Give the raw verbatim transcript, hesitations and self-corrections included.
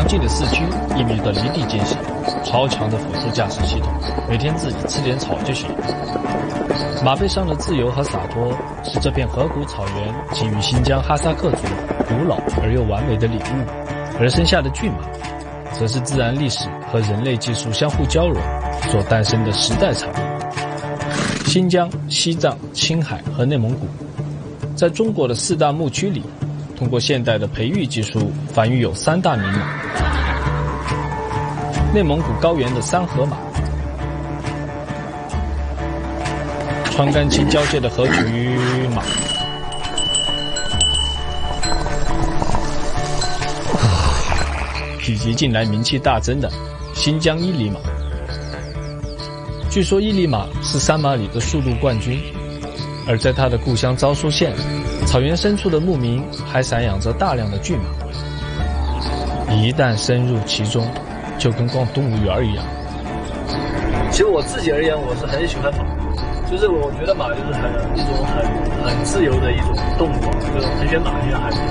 近的四驱一米的离地间隙，超强的辅助驾驶系统，每天自己吃点草就行。马背上的自由和洒脱，是这片河谷草原给予新疆哈萨克族古老而又完美的礼物，而生下的骏马，则是自然历史和人类技术相互交融所诞生的时代产物。新疆、西藏、青海和内蒙古，在中国的四大牧区里，通过现代的培育技术，繁育有三大名马：内蒙古高原的三河马，川甘青交界的河曲马，以及近来名气大增的新疆伊犁马。据说伊犁马是三马里的速度冠军，而在他的故乡昭苏县，草原深处的牧民还散养着大量的骏马。一旦深入其中，就跟逛动物园一样。 其实我自己而言，我是很喜欢马，就是我觉得马就是很一种很很自由的一种动物，就是很喜欢马，因为还